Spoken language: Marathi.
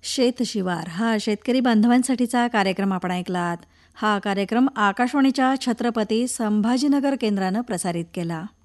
शेतशिवार हा शेतकरी बांधवांसाठीचा कार्यक्रम आपण ऐकलात. हा कार्यक्रम आकाशवाणीच्या छत्रपती संभाजीनगर केंद्रानं प्रसारित केला.